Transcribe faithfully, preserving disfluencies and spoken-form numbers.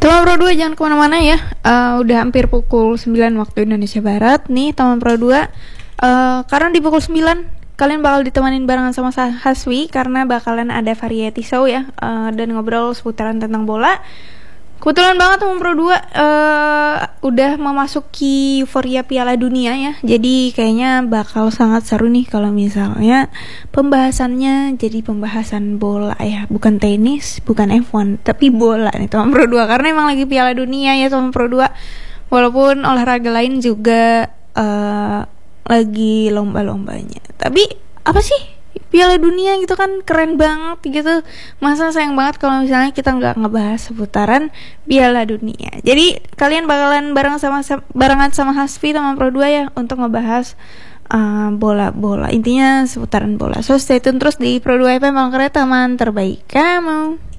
Teman Pro dua jangan kemana-mana ya. Uh, udah hampir pukul sembilan waktu Indonesia Barat nih teman Pro dua. Uh, karena di pukul sembilan kalian bakal ditemanin barengan sama Haswi karena bakalan ada variety show ya, uh, dan ngobrol seputaran tentang bola. Kebetulan banget teman Pro dua uh, udah memasuki euforia Piala Dunia ya. Jadi kayaknya bakal sangat seru nih kalau misalnya pembahasannya jadi pembahasan bola ya, bukan tenis, bukan F satu, tapi bola nih teman Pro dua karena emang lagi Piala Dunia ya teman Pro dua. Walaupun olahraga lain juga uh, lagi lomba-lombanya. Tapi apa sih? Piala Dunia gitu kan keren banget gitu. Masa sayang banget kalau misalnya kita nggak ngebahas seputaran Piala Dunia. Jadi kalian bakalan bareng sama barengan sama Hasfi teman Pro dua ya untuk ngebahas uh, bola-bola. Intinya seputaran bola. So stay tune terus di Pro dua F M, teman terbaik kamu.